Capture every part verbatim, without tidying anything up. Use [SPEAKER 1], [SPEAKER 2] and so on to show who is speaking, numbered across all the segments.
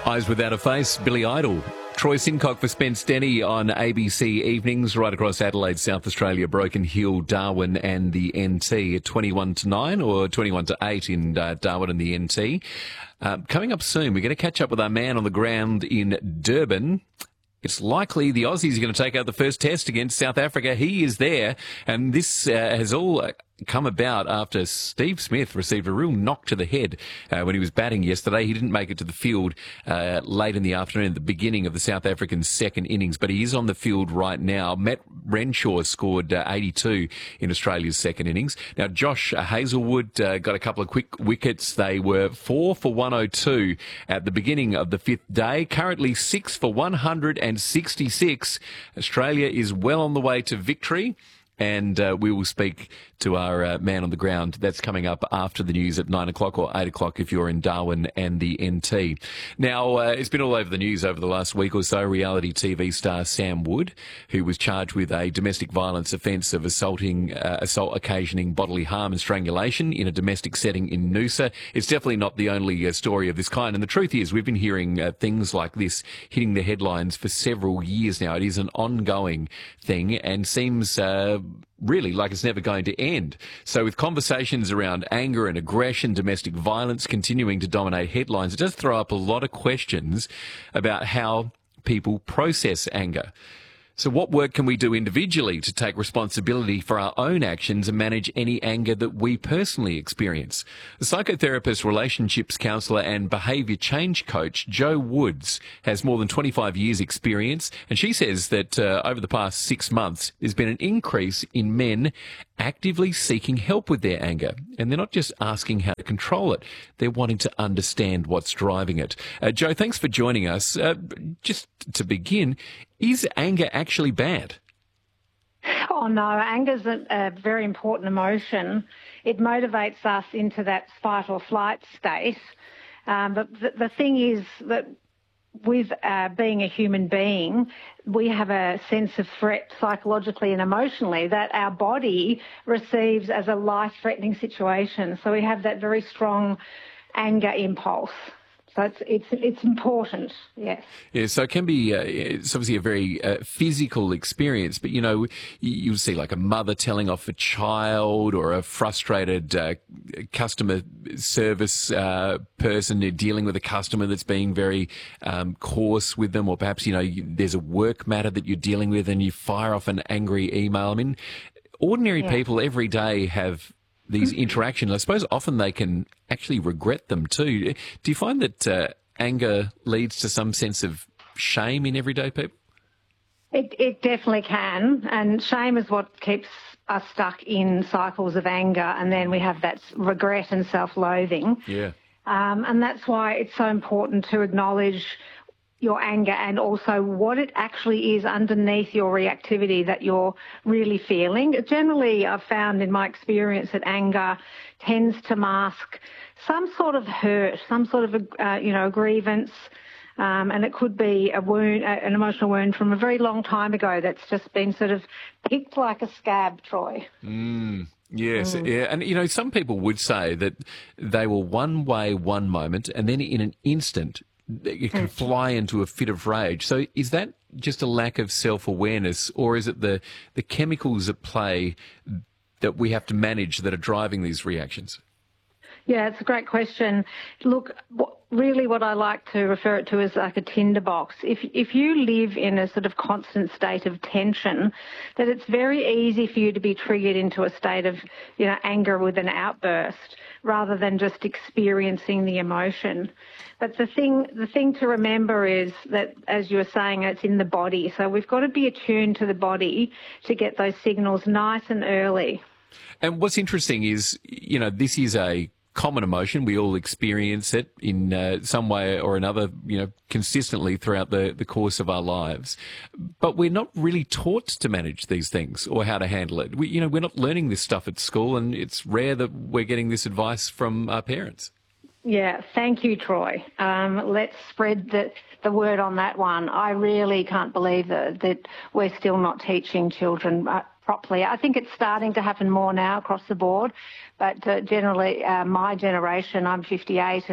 [SPEAKER 1] Eyes Without a Face, Billy Idol. Troy Sincock for Spence Denny on A B C Evenings, right across Adelaide, South Australia, Broken Hill, Darwin and the N T at twenty-one to nine or twenty-one to eight in uh, Darwin and the N T. Uh, coming up soon, we're going to catch up with our man on the ground in Durban. It's likely the Aussies are going to take out the first test against South Africa. He is there, and this uh, has all uh, come about after Steve Smith received a real knock to the head uh, when he was batting yesterday. He didn't make it to the field uh, late in the afternoon at the beginning of the South African second innings, but he is on the field right now. Matt Renshaw scored uh, eighty-two in Australia's second innings. Now, Josh Hazlewood uh, got a couple of quick wickets. They were four for one oh two at the beginning of the fifth day, currently six for one hundred sixty-six. Australia is well on the way to victory. And uh, we will speak to our uh, man on the ground. That's coming up after the news at nine o'clock or eight o'clock if you're in Darwin and the N T. Now, uh, it's been all over the news over the last week or so. Reality T V star Sam Wood, who was charged with a domestic violence offence of assaulting, uh, assault occasioning bodily harm and strangulation in a domestic setting in Noosa. It's definitely not the only uh, story of this kind. And the truth is, we've been hearing uh, things like this hitting the headlines for several years now. It is an ongoing thing and seems Uh, really like it's never going to end. So with conversations around anger and aggression, domestic violence continuing to dominate headlines, it does throw up a lot of questions about how people process anger. So what work can we do individually to take responsibility for our own actions and manage any anger that we personally experience? The psychotherapist, relationships counsellor and behaviour change coach Jo Woods has more than twenty-five years experience, and she says that uh, over the past six months there's been an increase in men actively seeking help with their anger. And they're not just asking how to control it, they're wanting to understand what's driving it. Uh, Jo, thanks for joining us. Uh, just to begin, is anger actually bad?
[SPEAKER 2] Oh, no, anger's a, a very important emotion. It motivates us into that fight or flight state. Um, but the, the thing is that with uh, being a human being, we have a sense of threat psychologically and emotionally that our body receives as a life-threatening situation. So we have that very strong anger impulse. So it's it's it's important, yes.
[SPEAKER 1] Yeah, so it can be, uh, it's obviously a very uh, physical experience, but, you know, you'll see like a mother telling off a child or a frustrated uh, customer service uh, person dealing with a customer that's being very um, coarse with them, or perhaps, you know, you, there's a work matter that you're dealing with and you fire off an angry email. I mean, ordinary yeah. people every day have these interactions. I suppose often they can actually regret them too. Do you find that uh, anger leads to some sense of shame in everyday people?
[SPEAKER 2] It, it definitely can, and shame is what keeps us stuck in cycles of anger, and then we have that regret and self-loathing.
[SPEAKER 1] Yeah.
[SPEAKER 2] Um, and that's why it's so important to acknowledge your anger and also what it actually is underneath your reactivity that you're really feeling. Generally, I've found in my experience that anger tends to mask some sort of hurt, some sort of, a, uh, you know, a grievance, um, and it could be a wound, an emotional wound from a very long time ago that's just been sort of picked like a scab, Troy.
[SPEAKER 1] Mm. Yes,
[SPEAKER 2] Mm.
[SPEAKER 1] yeah, and you know, some people would say that they were one way one moment and then in an instant you can fly into a fit of rage. So is that just a lack of self-awareness, or is it the, the chemicals at play that we have to manage that are driving these reactions?
[SPEAKER 2] Yeah, it's a great question. Look, really what I like to refer it to as like a tinderbox. If if you live in a sort of constant state of tension, that it's very easy for you to be triggered into a state of, you know, anger with an outburst rather than just experiencing the emotion. But the thing the thing to remember is that, as you were saying, it's in the body. So we've got to be attuned to the body to get those signals nice and early.
[SPEAKER 1] And what's interesting is, you know, this is a common emotion. We all experience it in uh, some way or another, you know, consistently throughout the, the course of our lives. But we're not really taught to manage these things or how to handle it. We, you know, we're not learning this stuff at school, and it's rare that we're getting this advice from our parents.
[SPEAKER 2] Yeah, thank you, Troy. Um, let's spread the, the word on that one. I really can't believe that, that we're still not teaching children uh, properly. I think it's starting to happen more now across the board, but uh, generally uh, my generation, I'm fifty-eight, and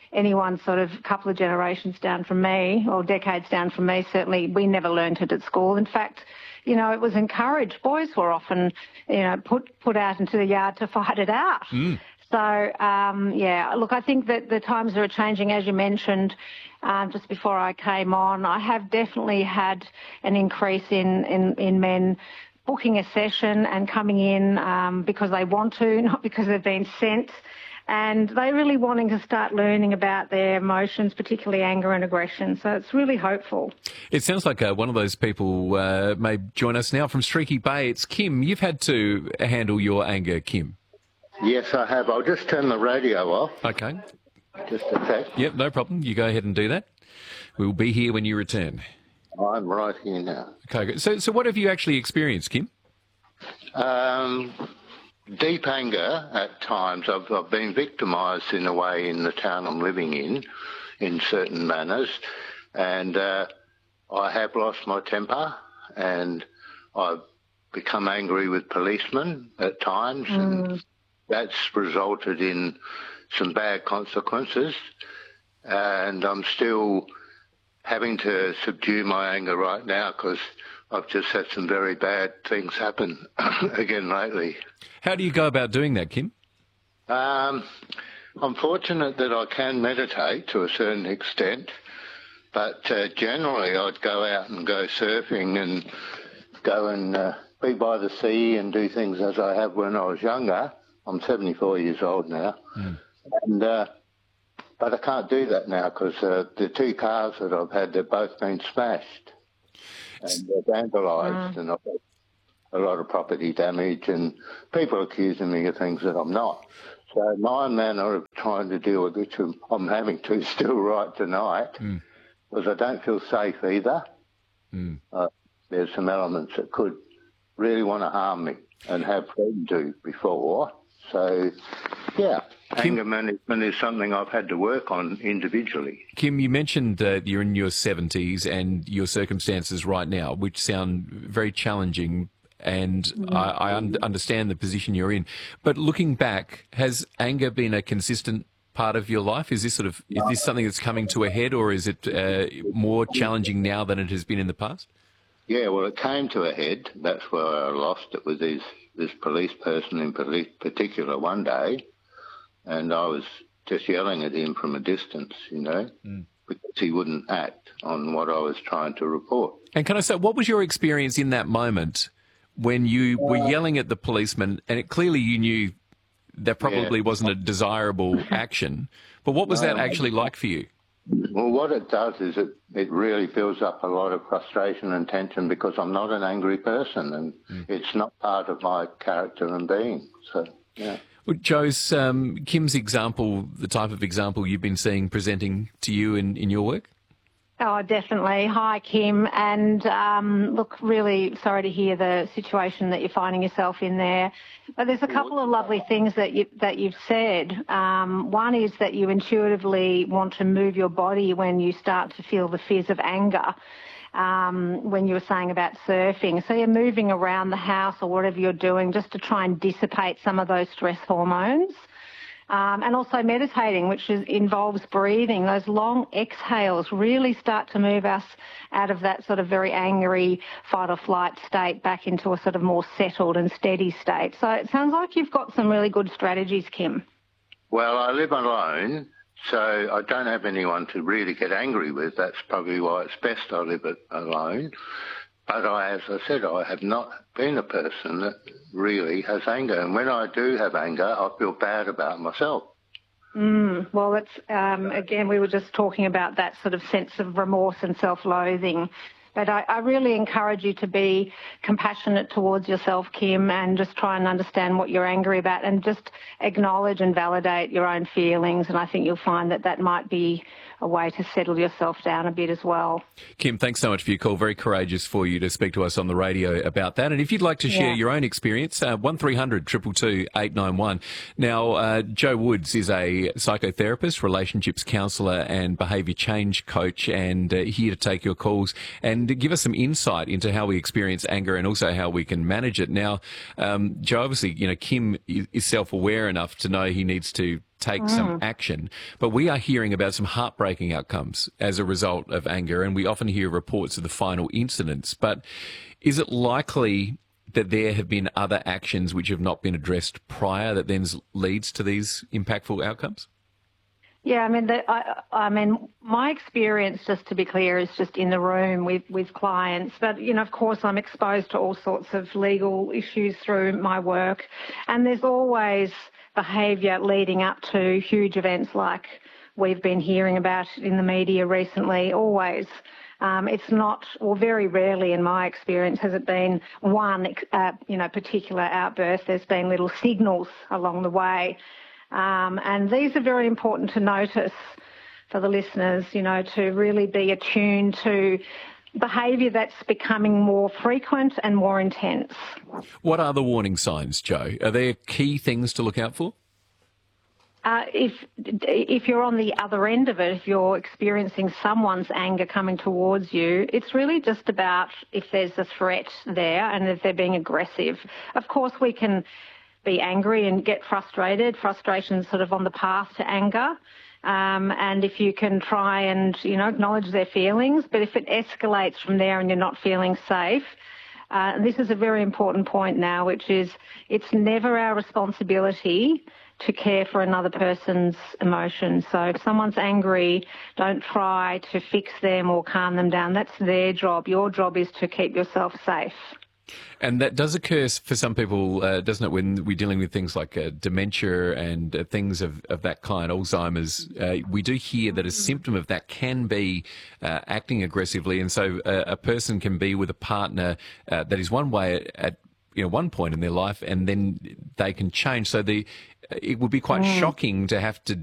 [SPEAKER 2] anyone sort of a couple of generations down from me, or decades down from me, certainly we never learned it at school. In fact, you know, it was encouraged. Boys were often, you know, put put out into the yard to fight it out.
[SPEAKER 1] Mm.
[SPEAKER 2] So, um, yeah, look, I think that the times are changing, as you mentioned, um, just before I came on. I have definitely had an increase in, in, in men booking a session and coming in um, because they want to, not because they've been sent. And they're really wanting to start learning about their emotions, particularly anger and aggression. So it's really hopeful.
[SPEAKER 1] It sounds like uh, one of those people uh, may join us now from Streaky Bay. It's Kim. You've had to handle your anger, Kim.
[SPEAKER 3] Yes, I have. I'll just turn the radio off.
[SPEAKER 1] Okay.
[SPEAKER 3] Just a sec.
[SPEAKER 1] Yep, no problem. You go ahead and do that. We'll be here when you return.
[SPEAKER 3] I'm right here now.
[SPEAKER 1] Okay, good. So, so what have you actually experienced, Kim?
[SPEAKER 3] Um, deep anger at times. I've, I've been victimised in a way in the town I'm living in, in certain manners, and uh, I have lost my temper, and I've become angry with policemen at times, mm. and that's resulted in some bad consequences, and I'm still having to subdue my anger right now because I've just had some very bad things happen again lately.
[SPEAKER 1] How do you go about doing that, Kim?
[SPEAKER 3] Um, I'm fortunate that I can meditate to a certain extent, but uh, generally I'd go out and go surfing and go and uh, be by the sea and do things as I have when I was younger. I'm seventy-four years old now, mm. and uh, but I can't do that now because uh, the two cars that I've had, they've both been smashed and they're vandalised, mm. and I've had a lot of property damage, and people accusing me of things that I'm not. So my manner of trying to deal with it, I'm having to still right tonight, mm. because I don't feel safe either. Mm. Uh, there's some elements that could really want to harm me and have threatened to before. So, yeah, Kim, anger management is something I've had to work on individually.
[SPEAKER 1] Kim, you mentioned that you're in your seventies and your circumstances right now, which sound very challenging, and mm-hmm. I, I un- understand the position you're in. But looking back, has anger been a consistent part of your life? Is this sort of is this something that's coming to a head, or is it uh, more challenging now than it has been in the past?
[SPEAKER 3] Yeah, well, it came to a head. That's where I lost it with these, this police person in particular one day, and I was just yelling at him from a distance, you know, mm. because he wouldn't act on what I was trying to report.
[SPEAKER 1] And can I say, what was your experience in that moment when you were yelling at the policeman, and it, clearly you knew that probably yeah. wasn't a desirable action, but what was no, that actually like for you?
[SPEAKER 3] Well, what it does is it, it really builds up a lot of frustration and tension because I'm not an angry person, and mm. it's not part of my character and being. So, yeah.
[SPEAKER 1] Well, Joe's, um, Kim's example, the type of example you've been seeing presenting to you in, in your work?
[SPEAKER 2] Oh, definitely. Hi, Kim. And um, look, really sorry to hear the situation that you're finding yourself in there. But there's a couple of lovely things that you that you've said. Um, one is that you intuitively want to move your body when you start to feel the fizz of anger. Um, when you were saying about surfing, so you're moving around the house or whatever you're doing just to try and dissipate some of those stress hormones. Um, and also meditating, which is, involves breathing. Those long exhales really start to move us out of that sort of very angry fight or flight state back into a sort of more settled and steady state. So it sounds like you've got some really good strategies, Kim.
[SPEAKER 3] Well, I live alone, so I don't have anyone to really get angry with. That's probably why it's best I live alone. But I, as I said, I have not been a person that really has anger. And when I do have anger, I feel bad about myself.
[SPEAKER 2] Mm, well, it's, um, again, we were just talking about that sort of sense of remorse and self-loathing. But I, I really encourage you to be compassionate towards yourself, Kim, and just try and understand what you're angry about and just acknowledge and validate your own feelings. And I think you'll find that that might be a way to settle yourself down a bit as well.
[SPEAKER 1] Kim, thanks so much for your call. Very courageous for you to speak to us on the radio about that. And if you'd like to share yeah. your own experience, uh, one three hundred two two two eight nine one. Now, uh, Joe Woods is a psychotherapist, relationships counsellor and behaviour change coach, and uh, here to take your calls. And and give us some insight into how we experience anger and also how we can manage it. Now, um, Joe, obviously, you know, Kim is self-aware enough to know he needs to take mm. some action, but we are hearing about some heartbreaking outcomes as a result of anger, and we often hear reports of the final incidents. But is it likely that there have been other actions which have not been addressed prior that then leads to these impactful outcomes?
[SPEAKER 2] Yeah, I mean, the, I, I mean, my experience, just to be clear, is just in the room with, with clients. But, you know, of course, I'm exposed to all sorts of legal issues through my work. And there's always behaviour leading up to huge events like we've been hearing about in the media recently, always. Um, it's not, or very rarely in my experience, has it been one, uh, you know, particular outburst. There's been little signals along the way. Um, and these are very important to notice for the listeners, you know, to really be attuned to behaviour that's becoming more frequent and more intense.
[SPEAKER 1] What are the warning signs, Joe? Are there key things to look out for?
[SPEAKER 2] Uh, if if you're on the other end of it, if you're experiencing someone's anger coming towards you, it's really just about if there's a threat there and if they're being aggressive. Of course, we can be angry and get frustrated. Frustration's sort of on the path to anger. Um, and if you can try and, you know, acknowledge their feelings, but if it escalates from there and you're not feeling safe, uh, and this is a very important point now, which is it's never our responsibility to care for another person's emotions. So if someone's angry, don't try to fix them or calm them down. That's their job. Your job is to keep yourself safe.
[SPEAKER 1] And that does occur for some people, uh, doesn't it, when we're dealing with things like uh, dementia and uh, things of, of that kind, Alzheimer's. Uh, we do hear that a symptom of that can be uh, acting aggressively. And so uh, a person can be with a partner uh, that is one way at, at you know, one point in their life, and then they can change. So the it would be quite mm. shocking to have to